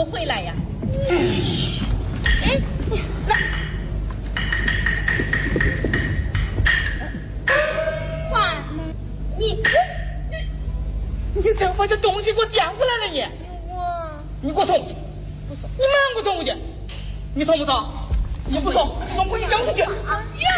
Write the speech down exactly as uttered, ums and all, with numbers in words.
么回来呀？哎，那妈，你你你怎么把这东西给我颠回来了你？ 我你给我送去！ 不送， 你马上给我送过去！你送不送？你不送，送回去扔出去！呀！